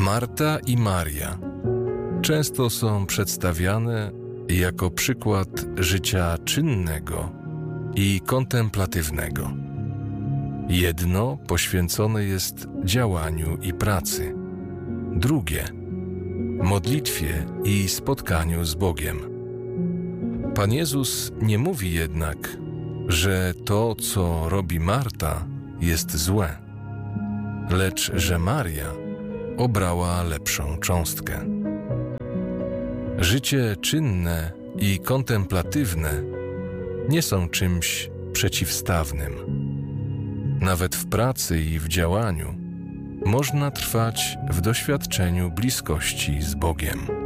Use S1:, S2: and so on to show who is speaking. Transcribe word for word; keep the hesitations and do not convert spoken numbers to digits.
S1: Marta i Maria często są przedstawiane jako przykład życia czynnego i kontemplatywnego. Jedno poświęcone jest działaniu i pracy, drugie modlitwie i spotkaniu z Bogiem. Pan Jezus nie mówi jednak, że to, co robi Marta, jest złe, lecz że Maria obrała lepszą cząstkę. Życie czynne i kontemplatywne nie są czymś przeciwstawnym. Nawet w pracy i w działaniu można trwać w doświadczeniu bliskości z Bogiem.